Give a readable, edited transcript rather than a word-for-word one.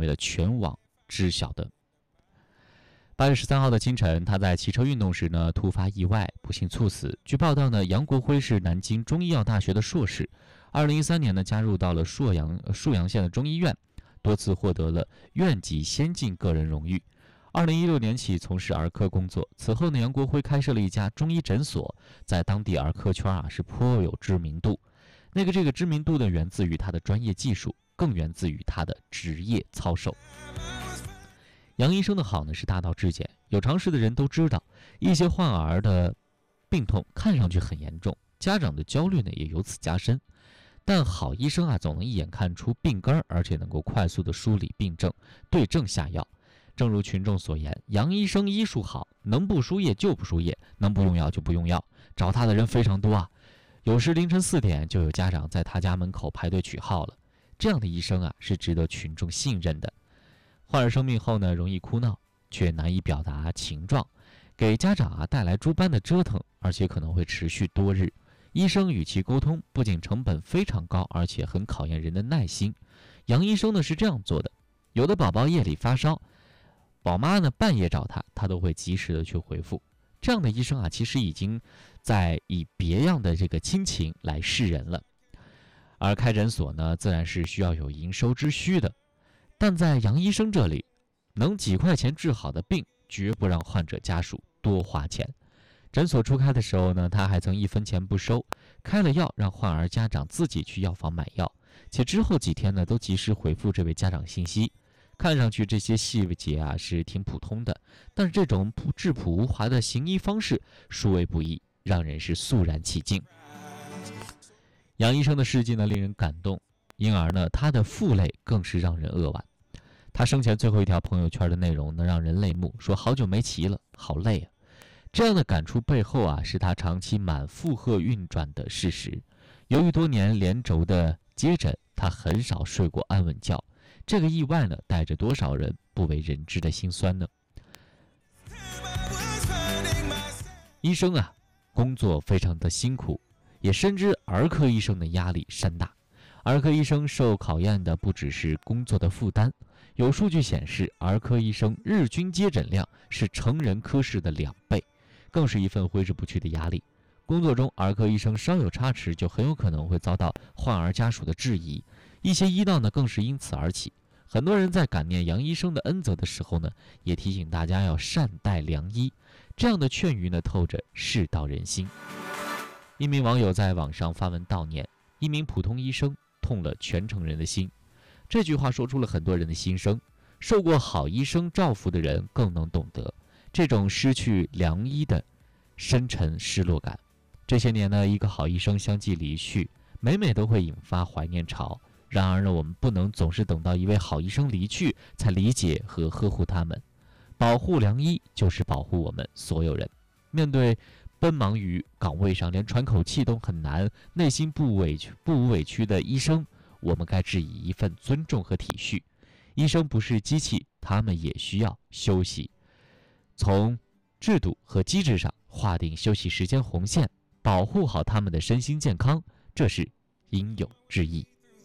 为了全网知晓的。8月13号的清晨，他在骑车运动时呢，突发意外，不幸猝死。据报道呢，杨国辉是南京中医药大学的硕士，2013年呢加入到了沭阳县的中医院，多次获得了院级先进个人荣誉。2016年起从事儿科工作，此后呢，杨国辉开设了一家中医诊所，在当地儿科圈是颇有知名度。这个知名度呢，源自于他的专业技术，更源自于他的职业操守。杨医生的好呢是大道至简，有常识的人都知道，一些患儿的病痛看上去很严重，家长的焦虑呢也由此加深。但好医生总能一眼看出病根，而且能够快速的梳理病症，对症下药。正如群众所言，杨医生医术好，能不输液就不输液，能不用药就不用药，找他的人非常多有时凌晨4点就有家长在他家门口排队取号了。这样的医生是值得群众信任的。患儿生病后呢，容易哭闹，却难以表达情状，给家长带来诸般的折腾，而且可能会持续多日。医生与其沟通不仅成本非常高，而且很考验人的耐心。杨医生呢是这样做的：有的宝宝夜里发烧，宝妈呢半夜找他都会及时的去回复。这样的医生其实已经在以别样的这个亲情来示人了。而开诊所呢，自然是需要有营收之需的。但在杨医生这里，能几块钱治好的病，绝不让患者家属多花钱。诊所初开的时候呢，他还曾1分钱不收，开了药让患儿家长自己去药房买药，且之后几天呢都及时回复这位家长信息。看上去这些细节是挺普通的，但是这种质朴无华的行医方式殊为不易，让人是肃然起敬。杨医生的事迹呢令人感动，因而呢他的负累更是让人扼腕。他生前最后一条朋友圈的内容呢让人泪目，说好久没骑了，好累这样的感触背后是他长期满负荷运转的事实。由于多年连轴的接诊，他很少睡过安稳觉。这个意外呢带着多少人不为人知的辛酸呢？医生工作非常的辛苦，也深知儿科医生的压力山大。儿科医生受考验的不只是工作的负担，有数据显示，儿科医生日均接诊量是成人科室的2倍，更是一份挥之不去的压力。工作中，儿科医生稍有差池，就很有可能会遭到患儿家属的质疑，一些医闹呢更是因此而起。很多人在感念杨医生的恩泽的时候呢，也提醒大家要善待良医。这样的劝喻呢，透着世道人心。一名网友在网上发文悼念一名普通医生，痛了全城人的心。这句话说出了很多人的心声，受过好医生照拂的人更能懂得这种失去良医的深沉失落感。这些年呢，一个好医生相继离去，每每都会引发怀念潮。然而呢，我们不能总是等到一位好医生离去才理解和呵护他们。保护良医就是保护我们所有人。面对奔忙于岗位上连喘口气都很难，内心不无委屈的医生，我们该致以一份尊重和体恤。医生不是机器，他们也需要休息。从制度和机制上划定休息时间红线，保护好他们的身心健康，这是应有之义。